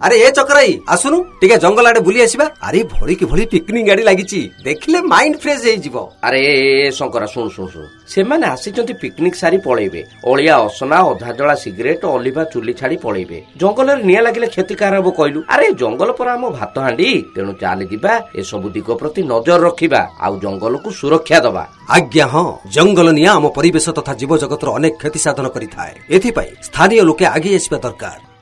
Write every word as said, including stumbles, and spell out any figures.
अरे ए चक्राई आसुनु टिके जंगल आड़े बुली आसीबा। अरे भड़ी की भड़ी पिकनिक गाड़ी लागिची देखिले माइंड फ्रेश हे जिवो। अरे शंकरा सुन सुन सुन से माने आसीचंती पिकनिक सारी पळेबे ओलिया असना अधा जळा सिगरेट अलिभा चुली छाड़ी पळेबे जंगल रे निया लागिले क्षतिकार हबो कहलु। अरे जंगल पर हम भात हांडी तेणु चाली दिबा ए सब दिग प्रति नजर रखिबा आउ जंगल को सुरक्षा दबा। आज्ञा हां जंगल निया हम परिवेश तथा जीव जगतर अनेक क्षति साधन करिथाय एथि पई स्थानीय लोके आगे आसीबा दरकार।